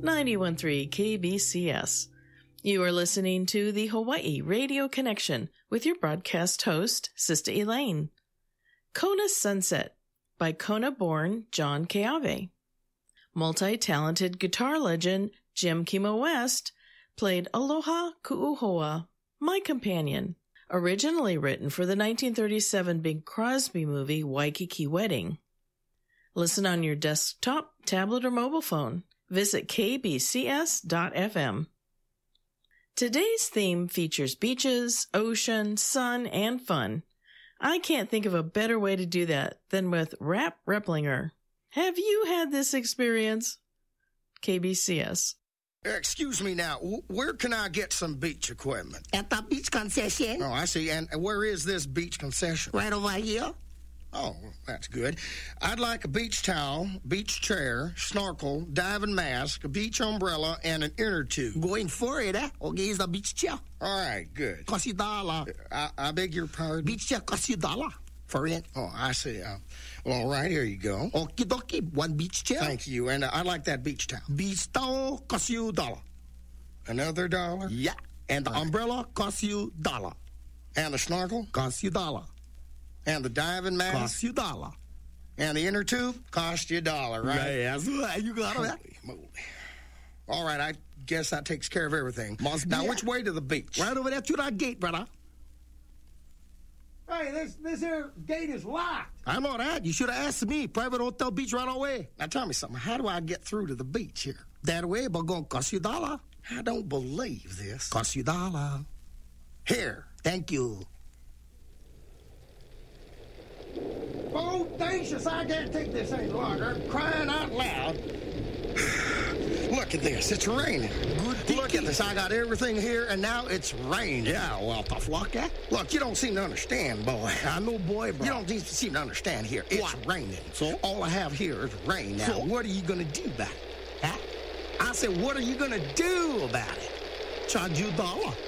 91.3 KBCS. You are listening to the Hawaii Radio Connection with your broadcast host, Sister Elaine. Kona Sunset by Kona-born John Keawe. Multi-talented guitar legend Jim Kimo West played Aloha Ku'uhoa, My Companion, originally written for the 1937 Bing Crosby movie Waikiki Wedding. Listen on your desktop, tablet, or mobile phone. Visit kbcs.fm. Today's theme features beaches, ocean, sun, and fun. I can't think of a better way to do that than with Rap Replinger. Have you had this experience? KBCS. Excuse me now, where can I get some beach equipment? At the beach concession. Oh, I see. And where is this beach concession? Right over here. Oh, that's good. I'd like a beach towel, beach chair, snorkel, diving mask, a beach umbrella, and an inner tube. Going for it, eh? Okay, here's the beach chair. All right, good. Cost you $1. I beg your pardon? Beach chair cost you $1 for it. Oh, I see. Well, all right, here you go. Okie dokie, one beach chair. Thank you, and I'd like that beach towel. Beach towel cost you $1. Another $1? Yeah, and the umbrella cost you $1. And the snorkel? Cost you $1. And the diving mask? Cost you $1. And the inner tube? Cost you $1, right? Yeah, that's right. You got it. Holy moly. All right, I guess that takes care of everything. Must now, be which way to the beach? Right over there to that gate, brother. Hey, this here gate is locked. I know that. You should have asked me. Private hotel beach right away. Now, tell me something. How do I get through to the beach here? That way, but gonna cost you $1. I don't believe this. Cost you $1. Here. Thank you. Bodacious, I can't take this any longer. I'm crying out loud. Look at this. It's raining. Good. Look at this. I got everything here, and now it's raining. Yeah, well, the flock, eh? Look, you don't seem to understand, boy. I know, boy, bro. You don't seem to understand here. It's What? raining. So? All I have here is rain. Now, So? what are you going to do about it? Huh? I said, what are you going to do about it? Charge you $1.